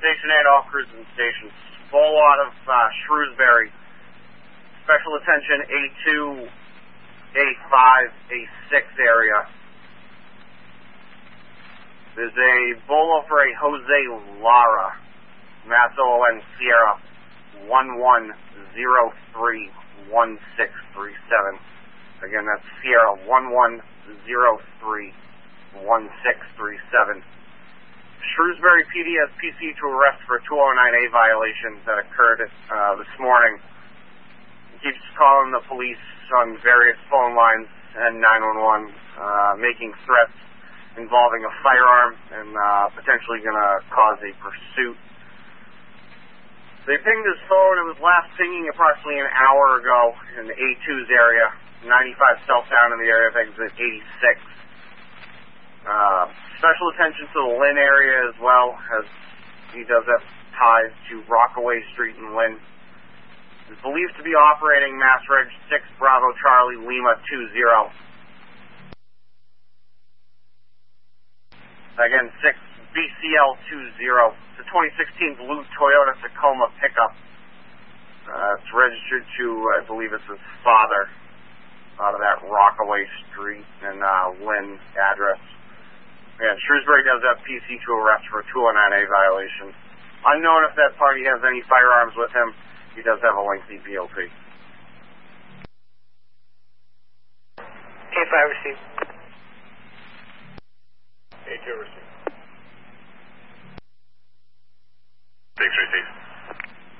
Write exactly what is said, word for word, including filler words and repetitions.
Station eight, all cruising stations. Full out of uh, Shrewsbury. Special attention A two, A five, A six area. There's a bolo for a Jose Lara. Mass O O N Sierra one one zero three one six three seven. Again, that's Sierra one one zero three one six three seven. Shrewsbury P D has P C to arrest for two oh nine A violations that occurred uh, this morning. He keeps calling the police on various phone lines and nine one one, uh, making threats involving a firearm and uh, potentially going to cause a pursuit. They pinged his phone. It was last pinging approximately an hour ago in the A two's area, ninety-five southbound in the area of exit eighty-six. Uh, special attention to the Lynn area as well, as he does have ties to Rockaway Street in Lynn. Is believed to be operating Mass Reg six Bravo Charlie Lima two zero. Again, six B C L two zero. It's a twenty sixteen blue Toyota Tacoma pickup. Uh, it's registered to, I believe it's his father, out of that Rockaway Street and uh, Lynn address. Yeah, Shrewsbury does have P C to arrest for a two oh nine A violation. Unknown if that party has any firearms with him. He does have a lengthy B O P. A five received. A two received. six received.